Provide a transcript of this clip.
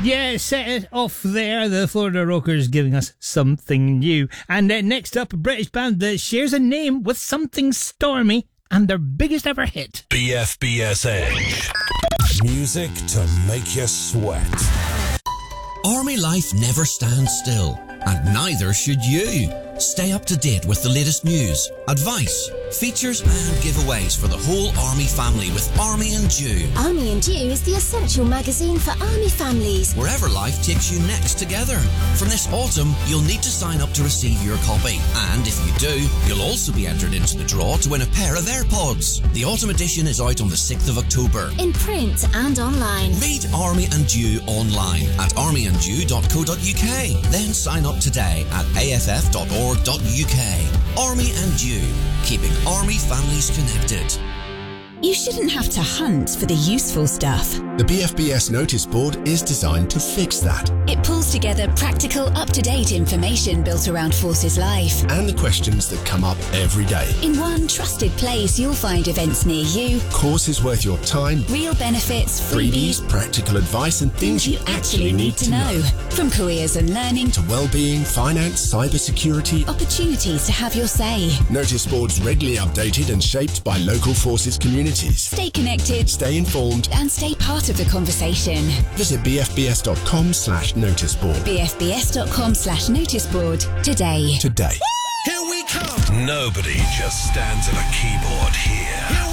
Yeah, set it off there. The Florida Rockers giving us something new. And next up, a British band that shares a name with Something Stormy and their biggest ever hit. BFBS Edge. Music to make you sweat. Army life never stands still, and neither should you. Stay up to date with the latest news, advice, features and giveaways for the whole Army family with Army and Dew. Army and Dew is the essential magazine for Army families. Wherever life takes you next together. From this autumn, you'll need to sign up to receive your copy. And if you do, you'll also be entered into the draw to win a pair of AirPods. The autumn edition is out on the 6th of October. In print and online. Read Army and Dew online at armyanddew.co.uk. Then sign up today at aff.org.uk. Army and Dew, keeping Army families connected. You shouldn't have to hunt for the useful stuff. The BFBS notice board is designed to fix that. It pulls together practical, up-to-date information built around Forces life. And the questions that come up every day. In one trusted place, you'll find events near you, courses worth your time, real benefits, freebies, practical advice and things you actually need to know. From careers and learning to well-being, finance, cybersecurity, opportunities to have your say. Notice boards regularly updated and shaped by local Forces communities. Stay connected, stay informed and stay part of the conversation. Visit bfbs.com/noticeboard. bfbs.com/noticeboard today. Here we come. Nobody just stands at a keyboard here.